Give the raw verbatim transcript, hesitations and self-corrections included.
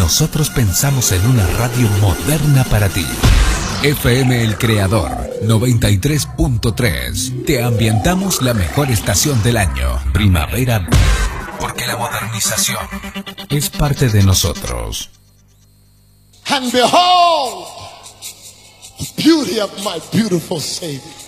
nosotros pensamos en una radio moderna para ti. F M El Creador noventa y tres punto tres. Te ambientamos la mejor estación del año, primavera, porque la modernización es parte de nosotros. And behold, the beauty of my beautiful Savior.